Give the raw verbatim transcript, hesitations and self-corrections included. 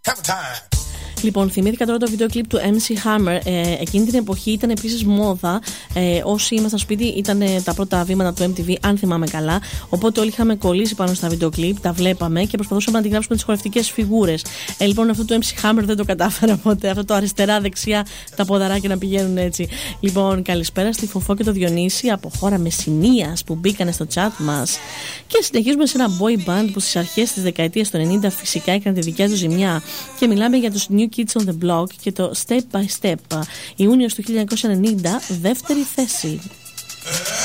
Λοιπόν, θυμήθηκα τώρα το βίντεο κλιπ του εμ σι Hammer. Ε, εκείνη την εποχή ήταν επίσης μόδα. Ε, όσοι ήμασταν σπίτι, ήταν ε, τα πρώτα βήματα του εμ τι βι, αν θυμάμαι καλά. Οπότε όλοι είχαμε κολλήσει πάνω στα βίντεο κλιπ, τα βλέπαμε και προσπαθούσαμε να αντιγράψουμε τις χορευτικές φιγούρες. Ε, λοιπόν, αυτό το εμ σι Hammer δεν το κατάφερα ποτέ. Αυτό το αριστερά-δεξιά, τα ποδαράκια να πηγαίνουν έτσι. Λοιπόν, καλησπέρα στη Φοφό και το Διονύση από χώρα Μεσσηνίας που μπήκανε στο chat μας. Και συνεχίζουμε σε ένα boy band που στις αρχές της δεκαετίας του ενενήντα φυσικά έκανε τη δικιά του ζημιά. Και μιλάμε για τους New Kids on the Block και το Step by Step. Ιούνιος του χίλια εννιακόσια ενενήντα, δεύτερη θέση.